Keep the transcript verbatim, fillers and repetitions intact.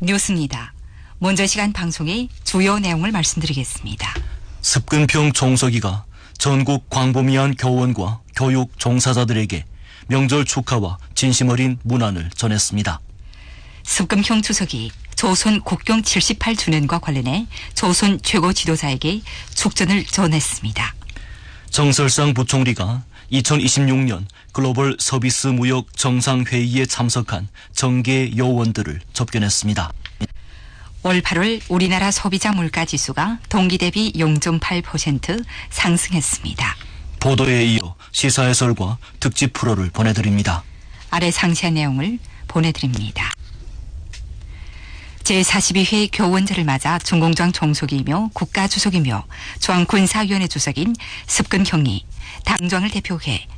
뉴스입니다. 먼저 시간 방송의 주요 내용을 말씀드리겠습니다. 습근평 총서기가 전국 광범위한 교원과 교육 종사자들에게 명절 축하와 진심 어린 문안을 전했습니다. 습근평 주석이 조선 국경 칠십팔 주년과 관련해 조선 최고 지도자에게 축전을 전했습니다. 정설상 부총리가 이천이십육 년 글로벌 서비스 무역 정상회의에 참석한 정계 요원들을 접견했습니다. 올 팔월 우리나라 소비자 물가지수가 동기 대비 영 점 팔 퍼센트 상승했습니다. 보도에 이어 시사 해설과 특집 프로를 보내드립니다. 아래 상세한 내용을 보내드립니다. 제사십이 회 교원제를 맞아 중공장 총석이며 국가주석이며 중앙군사위원회 주석인 습근형이 당정을 대표해